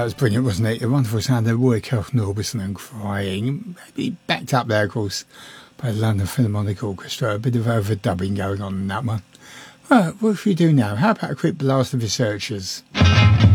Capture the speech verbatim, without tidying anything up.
That was brilliant, wasn't it? The wonderful sound of Roy Kelton Orbison and Crying. Maybe backed up there, of course, by the London Philharmonic Orchestra. A bit of overdubbing going on in that one. Right, what should we do now? How about a quick blast of researchers?